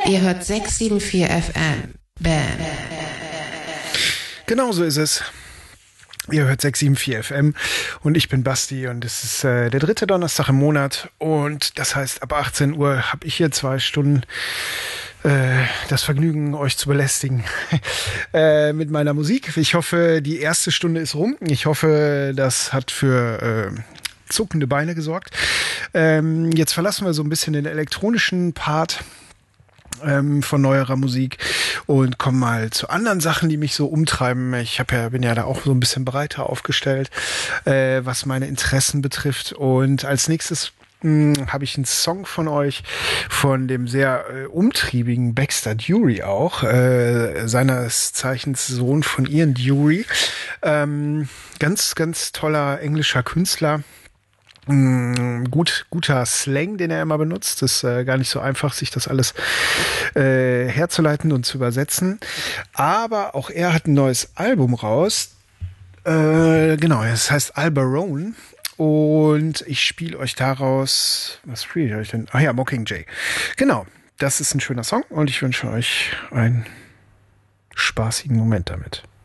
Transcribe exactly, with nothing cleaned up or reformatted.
Ihr hört sechs sieben vier F M. Bam. Genau so ist es. Ihr hört sechs sieben vier F M und ich bin Basti und es ist äh, der dritte Donnerstag im Monat und das heißt, ab achtzehn Uhr habe ich hier zwei Stunden äh, das Vergnügen, euch zu belästigen äh, mit meiner Musik. Ich hoffe, die erste Stunde ist rum. Ich hoffe, das hat für äh, zuckende Beine gesorgt. Ähm, jetzt verlassen wir so ein bisschen den elektronischen Part ähm, von neuerer Musik und kommen mal zu anderen Sachen, die mich so umtreiben. Ich hab ja, bin ja da auch so ein bisschen breiter aufgestellt, äh, was meine Interessen betrifft. Und als nächstes habe ich einen Song von euch, von dem sehr äh, umtriebigen Baxter Dury auch, äh, seines Zeichens Sohn von Ian Dury. Ähm, ganz, ganz toller englischer Künstler. Mm, gut, guter Slang, den er immer benutzt. Das ist äh, gar nicht so einfach, sich das alles äh, herzuleiten und zu übersetzen. Aber auch er hat ein neues Album raus. Äh, genau, es heißt Albarone. Und ich spiele euch daraus, was spiele ich euch denn? Ach ja, Mockingjay. Genau, das ist ein schöner Song und ich wünsche euch einen spaßigen Moment damit.